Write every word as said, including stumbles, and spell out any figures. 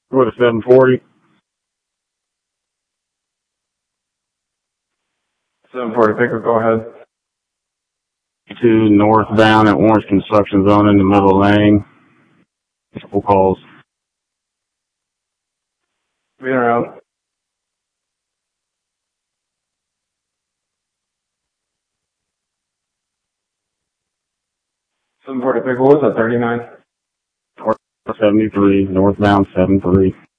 Go to seven forty. seven forty Pickle, go ahead. Two northbound at Orange Construction Zone in the middle lane. Couple calls. Being around. seven forty Pickle, what was that, thirty-nine? seventy-three, northbound seven three.